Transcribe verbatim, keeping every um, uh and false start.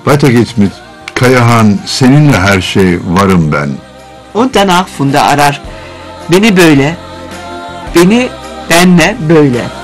Weiter geht's mit Kayahan, seninle her şey varım ben. Und danach Funda Arar. Beni böyle, beni benle böyle.